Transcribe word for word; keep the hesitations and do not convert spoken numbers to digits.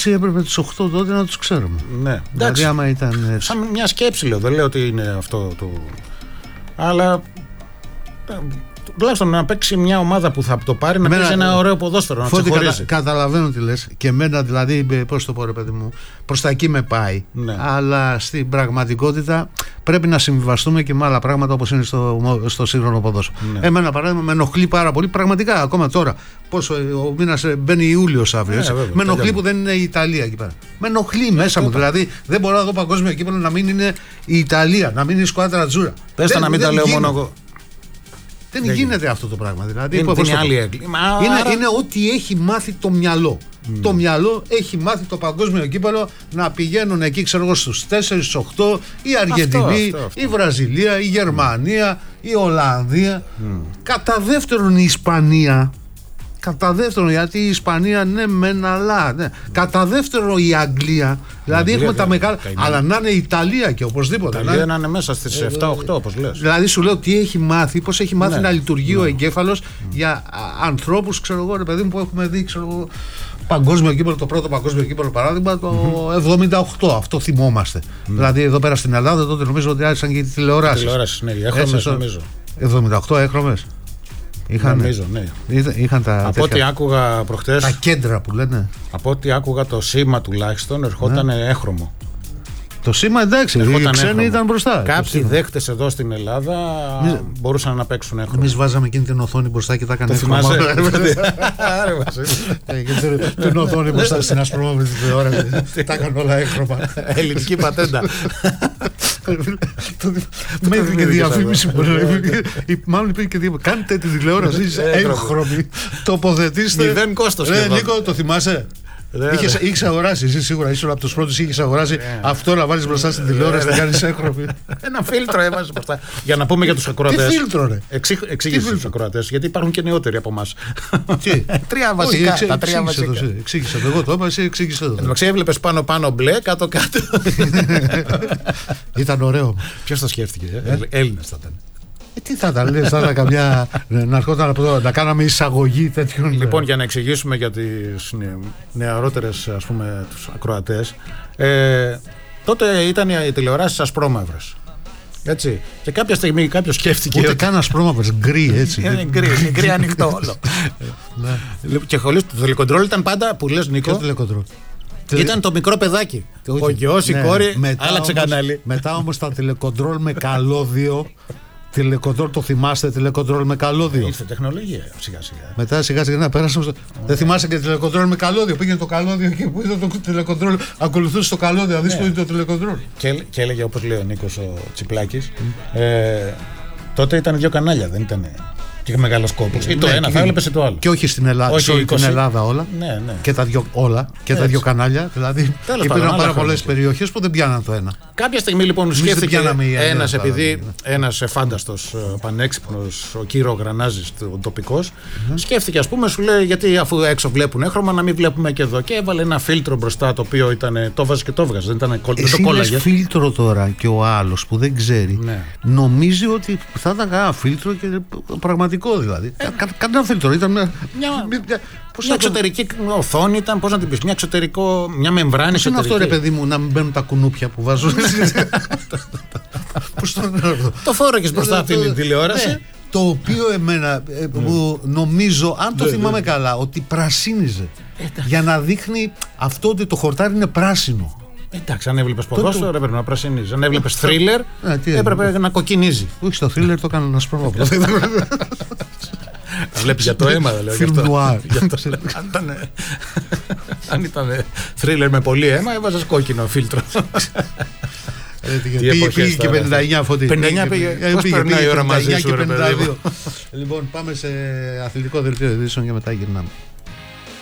έτσι έπρεπε τους οκτώ τότε να τους ξέρουμε. Ναι, δηλαδή άμα ήταν έτσι. Σαν μια σκέψη λέω, δεν λέω ότι είναι αυτό το. Αλλά τουλάχιστον να παίξει μια ομάδα που θα το πάρει, να εμένα, παίξει ένα ωραίο ποδόσφαιρο, να ξεχωρίζει. Κατα, καταλαβαίνω τι λες. Και εμένα δηλαδή, πώς το πω ρε παιδί μου, προς τα εκεί με πάει. Ναι. Αλλά στην πραγματικότητα πρέπει να συμβιβαστούμε και με άλλα πράγματα όπως είναι στο, στο σύγχρονο ποδόσφαιρο. Ναι. Εμένα παράδειγμα με ενοχλεί πάρα πολύ, πραγματικά ακόμα τώρα. Πόσο ο μήνας μπαίνει Ιούλιος αύριο. Ναι, βέβαια, με ενοχλεί που δεν είναι η Ιταλία εκεί πέρα. Με ενοχλεί ναι, μέσα μου. Δηλαδή δεν μπορώ να δω παγκόσμιο κύπελλο να μην είναι η Ιταλία, να μην είναι η σκουάδρα Τζούρα. Πες τα να μην τα λέω μόνο εγώ. Δεν, δεν γίνεται αυτό το πράγμα. Δηλαδή, είναι, είναι, άλλη είναι, άρα... είναι ό,τι έχει μάθει το μυαλό. Mm. Το μυαλό έχει μάθει το παγκόσμιο κύπελλο να πηγαίνουν εκεί, ξέρω εγώ, στους τέσσερα, στους οκτώ, η Αργεντινή, αυτό, αυτό, αυτό. η Βραζιλία, η Γερμανία, η Ολλανδία. Mm. Κατά δεύτερον η Ισπανία. Κατά δεύτερον, γιατί η Ισπανία ναι μεν αλλά ναι. Κατά δεύτερον η Αγγλία. Δηλαδή η έχουμε Αγγλία, τα μεγάλα. Αλλά να είναι η Ιταλία και οπωσδήποτε. Η Ιταλία να είναι μέσα στις ε, επτά οκτώ όπως λες. Δηλαδή σου λέω τι έχει μάθει, πώς έχει μάθει ναι. να λειτουργεί ναι. ο εγκέφαλος mm. για ανθρώπους, ξέρω εγώ, ρε παιδί μου, που έχουμε δει, ξέρω εγώ, παγκόσμιο κύπελλο, το πρώτο παγκόσμιο κύπελλο παράδειγμα το mm-hmm. εβδομήντα οκτώ. Αυτό θυμόμαστε. Mm. Δηλαδή εδώ πέρα στην Ελλάδα τότε νομίζω ότι άρχισαν και οι τηλεοράσεις. Τηλεοράσεις, ναι, έχρωμες νομίζω. εβδομήντα οκτώ έχρωμες. Είχαν, νομίζω, ναι. Είχαν τα, από ό,τι άκουγα προχτές, τα κέντρα που λένε. Από ό,τι άκουγα το σήμα τουλάχιστον ερχόταν ναι. έχρωμο. Το σήμα εντάξει, οι ξένοι ήταν μπροστά. Κάποιοι δέχτες εδώ στην Ελλάδα Μη... μπορούσαν να παίξουν έχρωμο. Εμείς βάζαμε εκείνη την οθόνη μπροστά και τα έκανε έχρωμο. Την οθόνη μπροστά στην ασπρόμαυρη τηλεόραση. Τα έκανε όλα έχρωμα. Ελληνική πατέντα. Μέχρι και διαφήμιση. Μάλλον υπήρχε και διαφήμιση. Κάντε τη τηλεόραση έγχρωμη. Τοποθετήστε. Μηδέν κόστος. Νίκο, το θυμάσαι? Είχες αγοράσει, εσύ σίγουρα ήσουν από τους πρώτους, είχες αγοράσει αυτό να βάλεις μπροστά στην τηλεόραση να κάνεις έγχρωμη. Ένα φίλτρο έβαζες μπροστά. Για να πούμε για τους ακροατές. Τι φίλτρο ρε? Εξήγησε στους ακροατές, γιατί υπάρχουν και νεότεροι από εμάς. Τρία βασικά. Τα τρία βασικά. Εξήγησε το, εγώ το είπα, εσύ εξήγησε το. Εντάξει, έβλεπες πάνω-πάνω μπλε, κάτω-κάτω. Ήταν ωραίο. Ποιος το σκέφτηκε? Έλληνες θα ήταν. Ε, τι θα τα λες, θα ήταν καμιά. Να έρχονταν από εδώ, να κάναμε εισαγωγή τέτοιων. Λοιπόν, για να εξηγήσουμε για τις νεαρότερες, ας πούμε, τους ακροατές, ε, τότε ήταν οι τηλεοράσεις ασπρόμαυρες. Έτσι. Και κάποια στιγμή κάποιος σκέφτηκε. Ούτε καν ασπρόμαυρες, γκρι έτσι. Είναι γκρι, είναι γκρι ανοιχτό όλο. Και χωρίς το τηλεκοντρόλ ήταν πάντα που λες Νίκο. Ήταν το μικρό παιδάκι. Ο γιος, η κόρη, άλλαξε κανάλι. Μετά όμως τα τηλεκοντρόλ με καλώδιο. Τηλεκοντρόλ, το θυμάστε, τηλεκοντρόλ με καλώδιο. Ήρθε τεχνολογία σιγά σιγά. Μετά σιγά σιγά να πέρασαμε. Στο... Δεν θυμάσαι και τηλεκοντρόλ με καλώδιο. Πήγαινε το καλώδιο και που είδε το τηλεκοντρόλ, ακολουθούσε το καλώδιο, να δεις που είναι το τηλεκοντρόλ. Και, και έλεγε όπως λέει ο Νίκος ο Τσιπλάκης, mm. ε, τότε ήταν δύο κανάλια, δεν ήταν. Και μεγάλο κόπο. Ή το ναι, ένα, θα έβλεπε το άλλο. Και όχι στην Ελλάδα, όχι όλη την Ελλάδα όλα. Ναι, ναι. Και τα δυο, όλα. Και έτσι. Τα δύο κανάλια. Δηλαδή υπήρχαν πάρα πολλές περιοχές που δεν πιάναν το ένα. Κάποια στιγμή λοιπόν σκέφτηκε ένας, επειδή ένας φάνταστος πανέξυπνος, ο κύριο Γρανάζης, ο τοπικός, mm-hmm. σκέφτηκε, ας πούμε, σου λέει, γιατί αφού έξω βλέπουν έχρωμα, να μην βλέπουμε και εδώ. Και έβαλε ένα φίλτρο μπροστά το οποίο ήταν. Το βάζει και το έβγαζε. Δεν ήταν κόλλαγε. Φίλτρο τώρα και ο άλλος που δεν ξέρει νομίζει ότι θα ήταν κανένα φίλτρο και πραγματικά. Δηλαδή. Ε, Κα, Κανένα φίλτρο. Ήταν μια, μια, μια, μια εξωτερική το... οθόνη, ήταν πώς να την πεις, μια εξωτερικό, μια μεμβράνη πώς εξωτερική. Είναι αυτό ρε παιδί μου, να μην μπαίνουν τα κουνούπια που βάζουν. Πώς το Το φόραγες μπροστά από την τηλεόραση. Ναι, το οποίο εμένα ε, που νομίζω, αν το θυμάμαι καλά, ότι πρασίνιζε. Για να δείχνει αυτό ότι το χορτάρι είναι πράσινο. Εντάξει, αν έβλεπες ποδόσφαιρο έπρεπε να πρασινίζει. Αν έβλεπες θρίλερ έπρεπε να κοκκινίζει. Όχι, στο θρίλερ το έκανα να σπρώχνω. Βλέπει για το αίμα, δηλαδή. Φιλμ νουάρ. Αν ήταν θρίλερ με πολύ αίμα, έβαζες κόκκινο φίλτρο. Πήγε και πενήντα εννιά φωτί. πενήντα εννιά πήγε. Πώς περνάει η ώρα μαζί σου, ρε παιδί μου. Λοιπόν, πάμε σε αθλητικό δελτίο ειδήσεων και μετά γυρνάμε.